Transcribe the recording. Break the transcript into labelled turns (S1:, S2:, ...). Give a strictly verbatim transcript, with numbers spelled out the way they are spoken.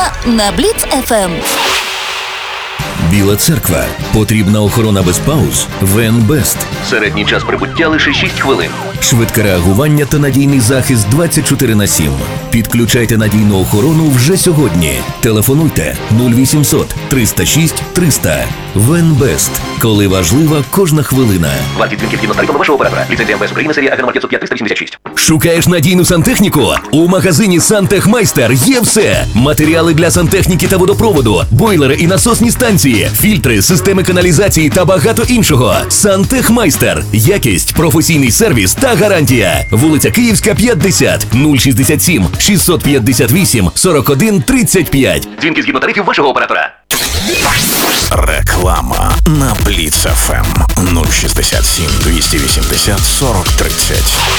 S1: Реклама на Бліц еф ем.
S2: Біла церква. Потрібна охорона без пауз. Венбест.
S3: Середній час прибуття лише шість хвилин.
S2: Швидке реагування та надійний захист двадцять чотири на сім. Підключайте надійну охорону вже сьогодні. Телефонуйте нуль вісімсот триста шість триста. Венбест. Коли важлива кожна хвилина.
S3: Вартість дзвінків згідно з тарифами вашого оператора. Ліцензія ем ве ес України, серія Агромарк п'ятсот п'ять триста вісімдесят шість.
S2: Шукаєш надійну сантехніку? У магазині «Сантехмайстер» є все. Матеріали для сантехніки та водопроводу, бойлери і насосні станції, фільтри, системи каналізації та багато іншого. «Сантехмайстер». Якість, професійний сервіс та гарантія. Вулиця Київська, п'ятдесят, нуль шістдесят сім, шістсот п'ятдесят вісім, сорок один тридцять п'ять.
S3: Дзвінки згідно тарифів вашого оператора.
S4: Реклама на Бліц еф ем нуль шістдесят сім двісті вісімдесят сорок тридцять.